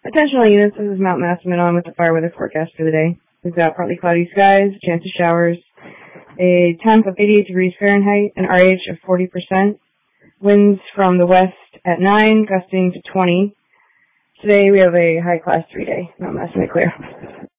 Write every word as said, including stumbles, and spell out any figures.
Attention all units, this is Mount Massillon on with the fire weather forecast for the day. We've got partly cloudy skies, chance of showers, a temp of eighty-eight degrees Fahrenheit, an R H of forty percent, winds from the west at nine, gusting to twenty. Today we have a high class three day, Mount Massillon clear.